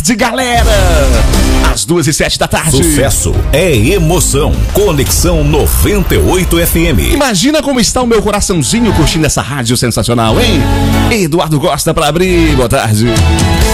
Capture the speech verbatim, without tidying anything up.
De galera, às duas e sete da tarde. Sucesso é emoção. Conexão noventa e oito F M. Imagina como está o meu coraçãozinho curtindo essa rádio sensacional, hein? Eduardo Costa pra abrir. Boa tarde.